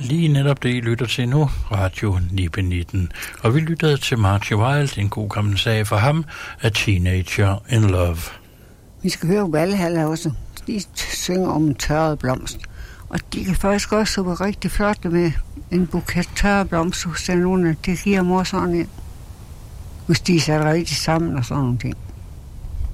Lige netop det, I lytter til nu, Radio 919. Og vi lyttede til Marty Wilde, en god gammel sag for ham, A Teenager in Love. Vi skal høre Valhalla også. De synger om en tørret blomst. Og de kan faktisk også være rigtig flotte med en buket tørre blomster hos den nogle. Det giver mor sådan en. Hvis de er sat rigtig sammen og sådan nogle ting.